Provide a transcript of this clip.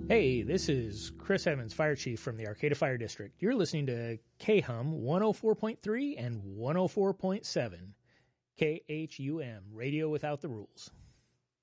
Hey, this is Chris Evans, Fire Chief from the Arcata Fire District. You're listening to KHUM 104.3 and 104.7. KHUM, Radio Without the Rules.